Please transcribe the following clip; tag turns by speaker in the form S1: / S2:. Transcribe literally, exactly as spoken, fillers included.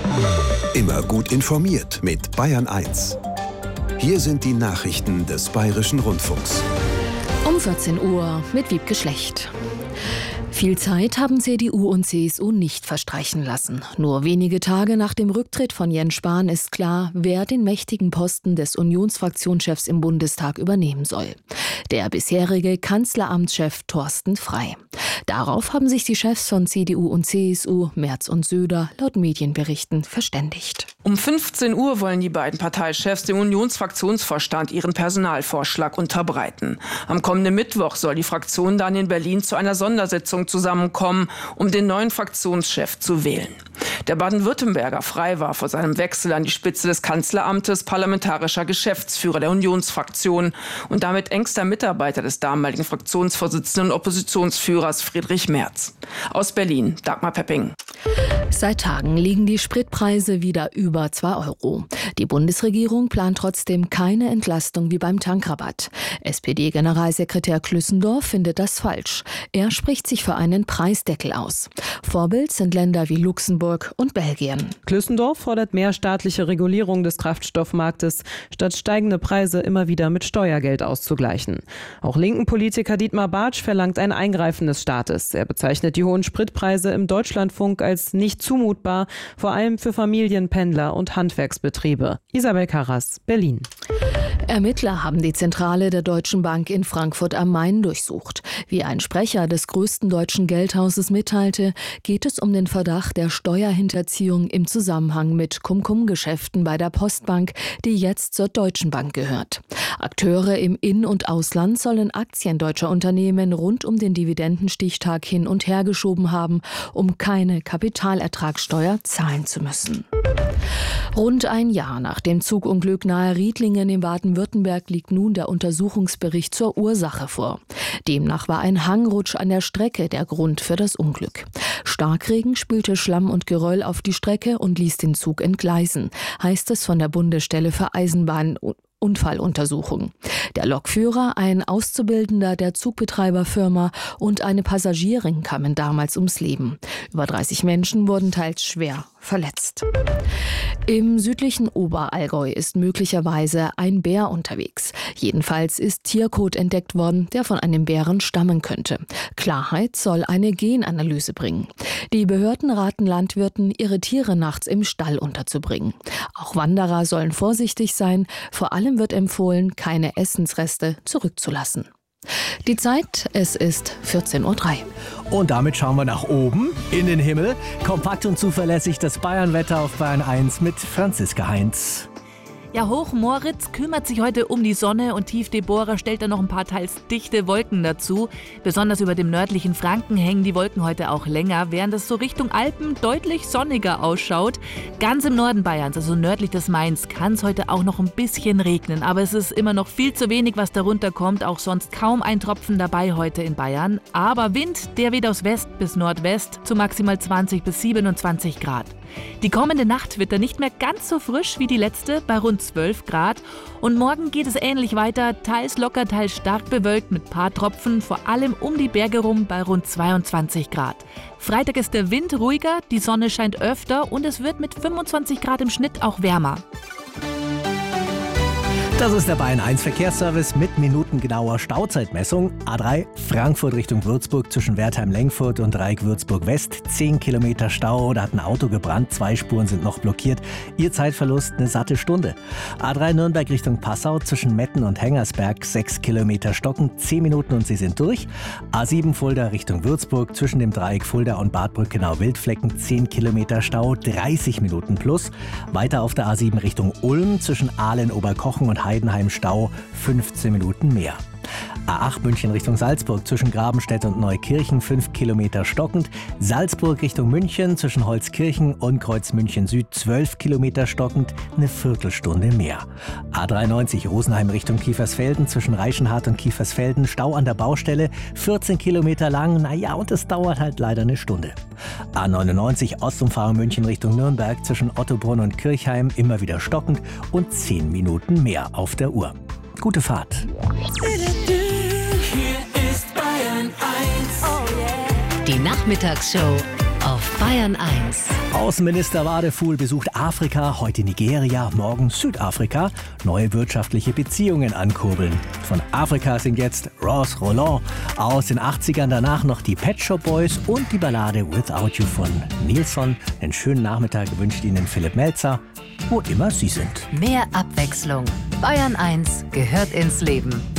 S1: Immer gut informiert mit Bayern eins. Hier sind die Nachrichten des Bayerischen Rundfunks.
S2: Um vierzehn Uhr mit Wiebke Schlecht. Viel Zeit haben C D U und C S U nicht verstreichen lassen. Nur wenige Tage nach dem Rücktritt von Jens Spahn ist klar, wer den mächtigen Posten des Unionsfraktionschefs im Bundestag übernehmen soll. Der bisherige Kanzleramtschef Thorsten Frey. Darauf haben sich die Chefs von C D U und C S U, Merz und Söder, laut Medienberichten verständigt.
S3: Um fünfzehn Uhr wollen die beiden Parteichefs dem Unionsfraktionsvorstand ihren Personalvorschlag unterbreiten. Am kommenden Mittwoch soll die Fraktion dann in Berlin zu einer Sondersitzung zusammenkommen, um den neuen Fraktionschef zu wählen. Der Baden-Württemberger Frey war vor seinem Wechsel an die Spitze des Kanzleramtes parlamentarischer Geschäftsführer der Unionsfraktion und damit engster Mitarbeiter des damaligen Fraktionsvorsitzenden und Oppositionsführers Friedrich Merz. Aus Berlin, Dagmar Pepping.
S2: Seit Tagen liegen die Spritpreise wieder über zwei Euro. Die Bundesregierung plant trotzdem keine Entlastung wie beim Tankrabatt. S P D-Generalsekretär Klüssendorf findet das falsch. Er spricht sich für einen Preisdeckel aus. Vorbild sind Länder wie Luxemburg und Belgien.
S4: Klüssendorf fordert mehr staatliche Regulierung des Kraftstoffmarktes, statt steigende Preise immer wieder mit Steuergeld auszugleichen. Auch linken Politiker Dietmar Bartsch verlangt ein Eingreifen des Staates. Er bezeichnet die hohen Spritpreise im Deutschlandfunk als nicht zumutbar, vor allem für Familien, Pendler und Handwerksbetriebe. Isabel Karras, Berlin.
S2: Ermittler haben die Zentrale der Deutschen Bank in Frankfurt am Main durchsucht. Wie ein Sprecher des größten deutschen Geldhauses mitteilte, geht es um den Verdacht der Steuerhinterziehung im Zusammenhang mit Cum-Cum-Geschäften bei der Postbank, die jetzt zur Deutschen Bank gehört. Akteure im In- und Ausland sollen Aktien deutscher Unternehmen rund um den Dividendenstichtag hin und her geschoben haben, um keine Kapitalertragssteuer zahlen zu müssen. Rund ein Jahr nach dem Zugunglück nahe Riedlingen in Baden-Württemberg liegt nun der Untersuchungsbericht zur Ursache vor. Demnach war ein Hangrutsch an der Strecke der Grund für das Unglück. Starkregen spülte Schlamm und Geröll auf die Strecke und ließ den Zug entgleisen, heißt es von der Bundesstelle für Eisenbahn- Unfalluntersuchung. Der Lokführer, ein Auszubildender der Zugbetreiberfirma und eine Passagierin kamen damals ums Leben. Über dreißig Menschen wurden teils schwer verletzt. Im südlichen Oberallgäu ist möglicherweise ein Bär unterwegs. Jedenfalls ist Tierkot entdeckt worden, der von einem Bären stammen könnte. Klarheit soll eine Genanalyse bringen. Die Behörden raten Landwirten, ihre Tiere nachts im Stall unterzubringen. Auch Wanderer sollen vorsichtig sein. Vor allem wird empfohlen, keine Essensreste zurückzulassen. Die Zeit, es ist vierzehn Uhr drei.
S5: Und damit schauen wir nach oben, in den Himmel. Kompakt und zuverlässig das Bayernwetter auf Bayern eins mit Franziska Heinz.
S6: Ja, Hochmoritz kümmert sich heute um die Sonne und Tiefdeborah stellt dann noch ein paar teils dichte Wolken dazu. Besonders über dem nördlichen Franken hängen die Wolken heute auch länger, während es so Richtung Alpen deutlich sonniger ausschaut. Ganz im Norden Bayerns, also nördlich des Mains, kann es heute auch noch ein bisschen regnen. Aber es ist immer noch viel zu wenig, was darunter kommt. Auch sonst kaum ein Tropfen dabei heute in Bayern. Aber Wind, der weht aus West bis Nordwest zu maximal zwanzig bis siebenundzwanzig Grad. Die kommende Nacht wird dann nicht mehr ganz so frisch wie die letzte, bei rund zwölf Grad. Und morgen geht es ähnlich weiter, teils locker, teils stark bewölkt mit paar Tropfen, vor allem um die Berge rum bei rund zweiundzwanzig Grad. Freitag ist der Wind ruhiger, die Sonne scheint öfter und es wird mit fünfundzwanzig Grad im Schnitt auch wärmer.
S5: Das ist der Bayern eins Verkehrsservice mit minutengenauer Stauzeitmessung. A drei Frankfurt Richtung Würzburg zwischen Wertheim-Lengfurt und Dreieck-Würzburg-West. zehn Kilometer Stau, da hat ein Auto gebrannt, zwei Spuren sind noch blockiert. Ihr Zeitverlust eine satte Stunde. A drei Nürnberg Richtung Passau zwischen Metten und Hengersberg. sechs Kilometer stocken, zehn Minuten und Sie sind durch. A sieben Fulda Richtung Würzburg zwischen dem Dreieck Fulda und Bad Brückenau-Wildflecken. zehn Kilometer Stau, dreißig Minuten plus. Weiter auf der A sieben Richtung Ulm zwischen Aalen, Oberkochen und Heidenheim Stau, fünfzehn Minuten mehr. A acht München Richtung Salzburg zwischen Grabenstedt und Neukirchen, fünf Kilometer stockend. Salzburg Richtung München zwischen Holzkirchen und Kreuz München Süd, zwölf Kilometer stockend, eine Viertelstunde mehr. A dreiundneunzig Rosenheim Richtung Kiefersfelden zwischen Reichenhart und Kiefersfelden, Stau an der Baustelle, vierzehn Kilometer lang, naja, und es dauert halt leider eine Stunde. A neunundneunzig Ostumfahrung München Richtung Nürnberg zwischen Ottobrunn und Kirchheim, immer wieder stockend und zehn Minuten mehr auf der Uhr. Gute Fahrt.
S7: Hier ist Bayern eins.
S2: Die Nachmittagsshow.
S7: auf Bayern eins.
S5: Außenminister Wadefuhl besucht Afrika, heute Nigeria, morgen Südafrika. Neue wirtschaftliche Beziehungen ankurbeln. Von Afrika sind jetzt Ross Roland, aus den achtzigern danach noch die Pet Shop Boys und die Ballade Without You von Nilsson. Einen schönen Nachmittag wünscht Ihnen Philipp Melzer, wo immer Sie sind.
S7: Mehr Abwechslung. Bayern eins gehört ins Leben.